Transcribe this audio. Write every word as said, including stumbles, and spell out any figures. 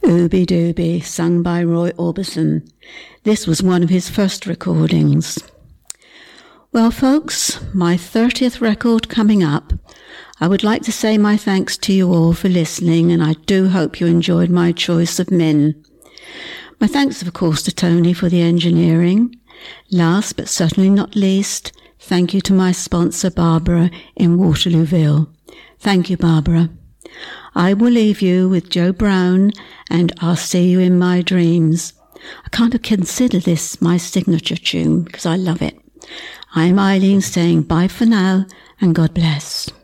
Ooby Dooby, sung by Roy Orbison. This was one of his first recordings. Well, folks, my thirtieth record coming up. I would like to say my thanks to you all for listening, and I do hope you enjoyed my choice of men. My thanks, of course, to Tony for the engineering. Last, but certainly not least, thank you to my sponsor, Barbara, in Waterlooville. Thank you, Barbara. I will leave you with Joe Brown and I'll See You in My Dreams. I kind of consider this my signature tune because I love it. I'm Eileen saying bye for now and God bless.